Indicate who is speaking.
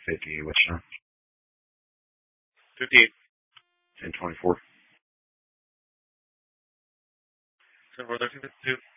Speaker 1: 50, what's your
Speaker 2: 58.
Speaker 1: 1024?
Speaker 2: 10 4 13 52.